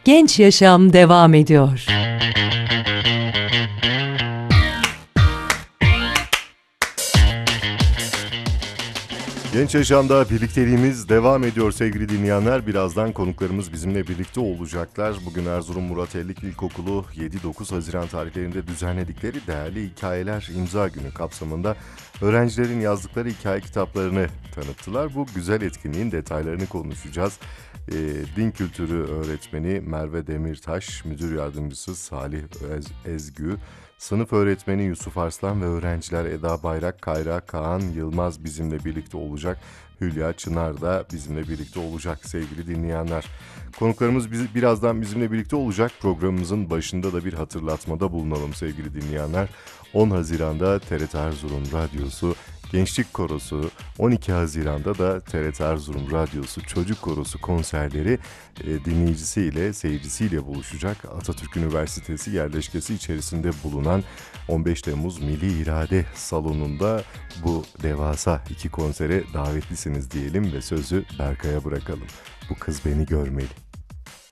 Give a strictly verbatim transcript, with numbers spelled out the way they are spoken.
Genç Yaşam devam ediyor. Genç Yaşam'da birlikteliğimiz devam ediyor sevgili dinleyenler. Birazdan konuklarımız bizimle birlikte olacaklar. Bugün Erzurum Murat Ellik İlkokulu yedi dokuz Haziran tarihlerinde düzenledikleri Değerli Hikayeler İmza Günü kapsamında öğrencilerin yazdıkları hikaye kitaplarını tanıttılar. Bu güzel etkinliğin detaylarını konuşacağız. E, din kültürü öğretmeni Merve Demirtaş, müdür yardımcısı Salih Ez- Ezgü, sınıf öğretmeni Yusuf Arslan ve öğrenciler Eda Bayrak, Kayra, Kaan Yılmaz bizimle birlikte olacak. Hülya Çınar da bizimle birlikte olacak sevgili dinleyenler. Konuklarımız biz, birazdan bizimle birlikte olacak. Programımızın başında da bir hatırlatmada bulunalım sevgili dinleyenler. on Haziran'da T R T Erzurum Radyosu Gençlik Korosu, on iki Haziran'da da T R T Erzurum Radyosu Çocuk Korosu konserleri e, dinleyicisiyle, seyircisiyle buluşacak. Atatürk Üniversitesi yerleşkesi içerisinde bulunan on beş Temmuz Milli İrade Salonu'nda bu devasa iki konsere davetlisiniz diyelim ve sözü Berkay'a bırakalım. Bu kız beni görmeli.